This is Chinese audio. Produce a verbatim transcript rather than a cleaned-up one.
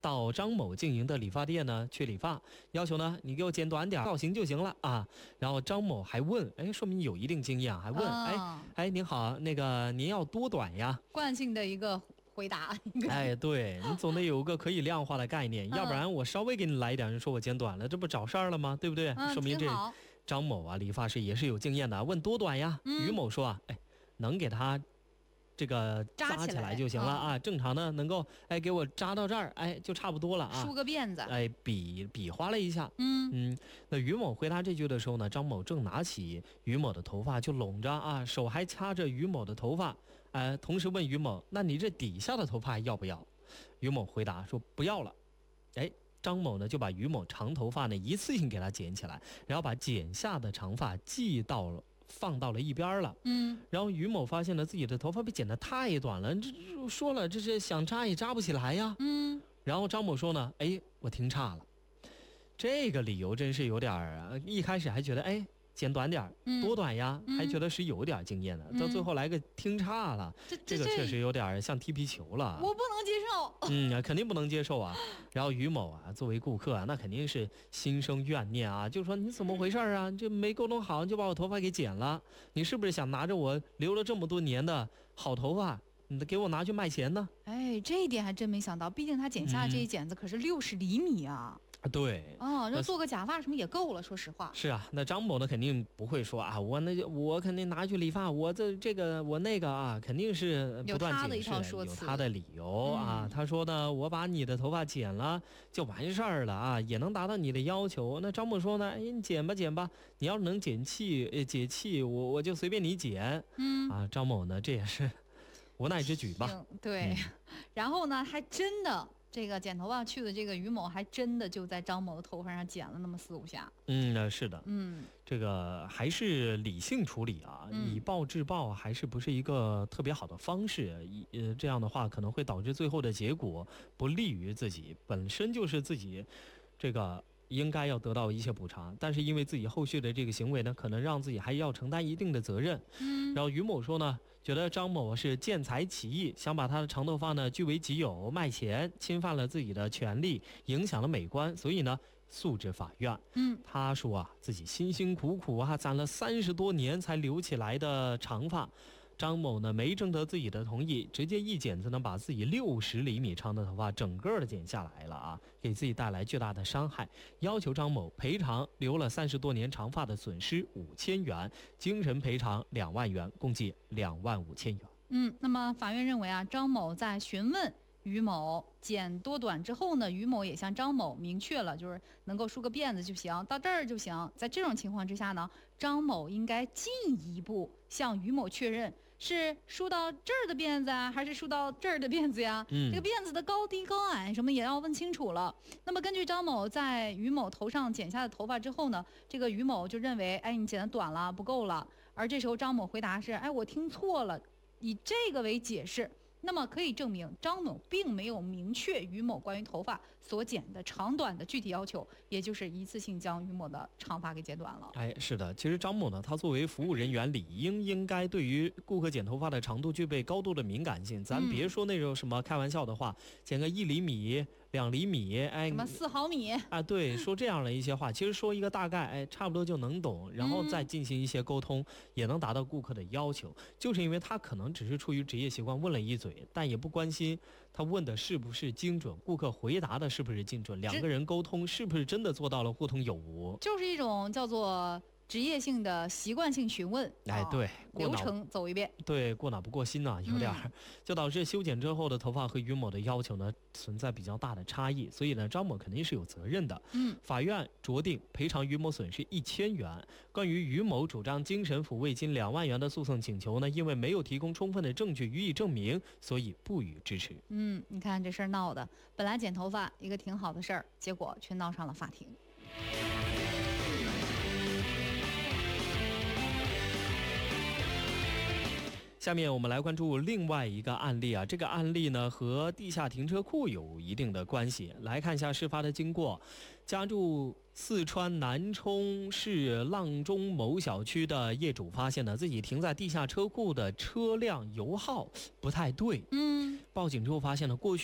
到张某经营的理发店呢去理发，要求呢你给我剪短点，造型就行了啊。然后张某还问，哎，说明有一定经验，还问， 哦、 哎哎，您好，那个您要多短呀？ 惯性的一个回答。 哎，对，你总得有个可以量化的概念，要不然我稍微给你来一点，人说我剪短了，这不找事儿了吗？对不对？ 嗯、 说明这张某啊，理发师也是有经验的。问多短呀？ 嗯、 于某说啊，哎，能给他这个扎起来就行了啊，正常的能够哎给我扎到这儿，哎就差不多了啊。 梳个辫子， 哎比比划了一下， 嗯嗯，那于某回答这句的时候呢，张某正拿起于某的头发就拢着啊，手还掐着于某的头发，哎，同时问于某，那你这底下的头发要不要？于某回答说不要了，哎。张某呢就把于某长头发呢一次性给他剪起来，然后把剪下的长发系到了。放到了一边了， 嗯， 然后于某发现了自己的头发被剪得太短了，这说了这是想扎也扎不起来呀， 嗯， 然后张某说呢，哎，我听差了，这个理由真是有点儿，一开始还觉得哎剪短点儿，多短呀， 嗯、 还觉得是有点经验的，嗯、到最后来个听差了， 这这个确实有点像踢皮球了， 我不能接受， 嗯，肯定不能接受啊。然后于某啊，作为顾客啊，那肯定是心生怨念啊，就说你怎么回事啊？这没沟通好就把我头发给剪了，你是不是想拿着我留了这么多年的好头发，你给我拿去卖钱呢？ 哎，这一点还真没想到，毕竟他剪下这一剪子可是六十厘米啊。 嗯对， 哦，那做个假发什么也够了，说实话。 是啊，那张某呢肯定不会说啊，我那我肯定拿去理发，我这这个我那个啊，肯定是不断解释，有他的理由、嗯、啊。他说呢，我把你的头发剪了就完事儿了啊，也能达到你的要求。那张某说呢，哎，你剪吧剪吧，你要是能减气呃解气，我我就随便你剪。 嗯啊，张某呢这也是无奈之举吧。 对、嗯，然后呢还真的。这个剪头发去的这个于某还真的就在张某的头发上剪了那么四五下。 嗯，是的， 嗯， 这个还是理性处理啊， 嗯、 以暴制暴还是不是一个特别好的方式。呃，这样的话可能会导致最后的结果不利于自己，本身就是自己这个应该要得到一些补偿，但是因为自己后续的这个行为呢，可能让自己还要承担一定的责任。 嗯， 然后于某说呢，觉得张某是见财起意，想把他的长头发呢据为己有，卖钱，侵犯了自己的权利，影响了美观，所以呢诉至法院。 嗯， 他说啊，自己辛辛苦苦啊攒了三十多年才留起来的长发。张某呢没征得自己的同意，直接一剪子呢把自己六十厘米长的头发整个的剪下来了啊，给自己带来巨大的伤害，要求张某赔偿留了三十多年长发的损失五千元，精神赔偿两万元，共计两万五千元。 嗯，那么法院认为啊，张某在询问于某剪多短之后呢，于某也向张某明确了，就是能够梳个辫子就行，到这儿就行。在这种情况之下呢，张某应该进一步向于某确认是梳到这儿的辫子啊，还是梳到这儿的辫子呀？ 嗯， 这个辫子的高低高矮什么也要问清楚了。那么根据张某在于某头上剪下的头发之后呢，这个于某就认为，哎，你剪得短了，不够了。而这时候张某回答是，哎，我听错了，以这个为解释。那么可以证明张某并没有明确于某关于头发所剪的长短的具体要求，也就是一次性将于某的长发给剪短了。 哎，是的，其实张某呢，他作为服务人员，理应应该对于顾客剪头发的长度具备高度的敏感性。咱别说那种什么开玩笑的话，剪个一厘米、两厘米，哎， 什么四毫米啊，对，说这样的一些话，其实说一个大概，哎，差不多就能懂，然后再进行一些沟通，也能达到顾客的要求。就是因为他可能只是出于职业习惯问了一嘴。但也不关心他问的是不是精准，顾客回答的是不是精准，两个人沟通是不是真的做到了互通有无， 就是一种叫做职业性的习惯性询问。 哎，对， 流程走一遍， 对，过脑不过心呐、啊，有点、嗯，就导致修剪之后的头发和于某的要求呢存在比较大的差异，所以呢，张某肯定是有责任的。 嗯， 法院酌定赔偿于某损失一千元。关于于某主张精神抚慰金两万元的诉讼请求呢，因为没有提供充分的证据予以证明，所以不予支持。 嗯，你看这事儿闹的，本来剪头发一个挺好的事儿，结果却闹上了法庭。 下面我们来关注另外一个案例啊，这个案例呢和地下停车库有一定的关系。来看一下事发的经过。家住四川南充市阆中某小区的业主发现呢，自己停在地下车库的车辆油耗不太对。 嗯， 报警之后发现呢，过去